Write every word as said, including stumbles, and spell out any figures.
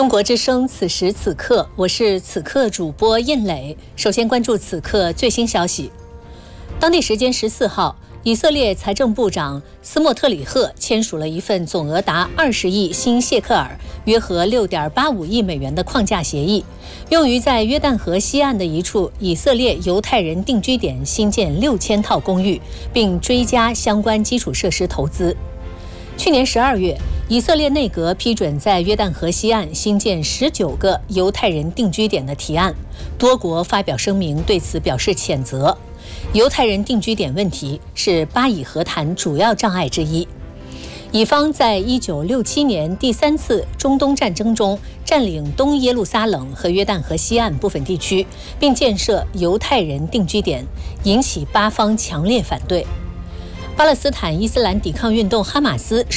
中国之声，此时此刻，我是此刻主播印磊。首先关注此刻最新消息。当地时间十四号，以色列财政部长斯莫特里赫签署了一份总额达二十亿新谢克尔（约合六点八五亿美元）的框架协议，用于在约旦河西岸的一处以色列犹太人定居点新建六千套公寓，并追加相关基础设施投资。去年十二月，以色列内阁批准在约旦河西岸新建十九个犹太人定居点的提案，多国发表声明对此表示谴责。犹太人定居点问题是巴以和谈主要障碍之一。以方在一九六七年第三次中东战争中占领东耶路撒冷和约旦河西岸部分地区，并建设犹太人定居点，引起巴方强烈反对。巴勒斯坦伊斯兰抵抗运动哈马斯